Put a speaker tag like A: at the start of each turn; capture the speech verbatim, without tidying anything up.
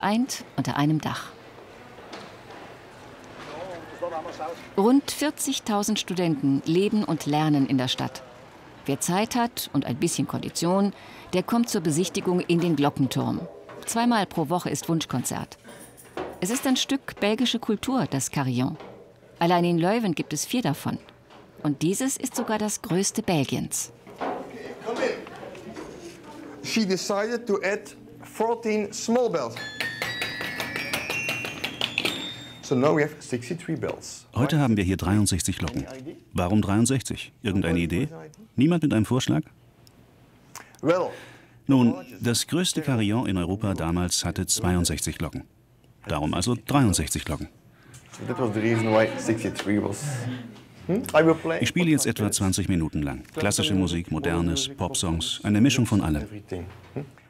A: eint unter einem Dach. Rund vierzigtausend Studenten leben und lernen in der Stadt. Wer Zeit hat und ein bisschen Kondition, der kommt zur Besichtigung in den Glockenturm. Zweimal pro Woche ist Wunschkonzert. Es ist ein Stück belgische Kultur, das Carillon. Allein in Leuven gibt es vier davon. Und dieses ist sogar das größte Belgiens.
B: She decided to add fourteen small bells. So now we have sixty-three bells.
C: Heute haben wir hier dreiundsechzig Glocken. Warum dreiundsechzig? Irgendeine Idee? Niemand mit einem Vorschlag? Nun, das größte Carillon in Europa damals hatte zweiundsechzig Glocken. Darum also dreiundsechzig Glocken. Ich spiele jetzt etwa zwanzig Minuten lang. Klassische Musik, modernes, Popsongs, eine Mischung von allem.